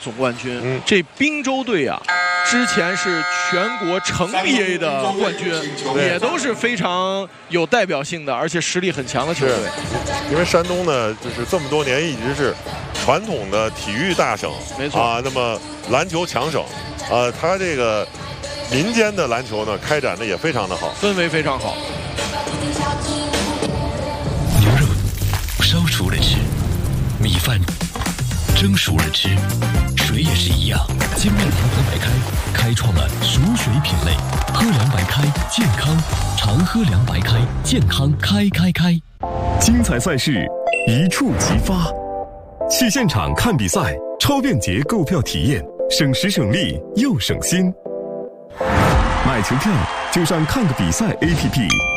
总冠军。这滨州队啊，之前是全国城 BA 的冠军，也都是非常有代表性的，而且实力很强的球队。 因为山东呢，就是这么多年一直是传统的体育大省， 没错啊，那么篮球强省，他这个民间的篮球呢，开展的也非常的好， 氛围非常好。 牛肉烧熟了吃，米饭蒸熟了吃，水也是一样。精酿长河白开开创了熟水品类，喝凉白开健康，常喝凉白开健康开。 精彩赛事一触即发，去现场看比赛，超便捷购票体验，省时省力又省心。买球票就上看个比赛 APP。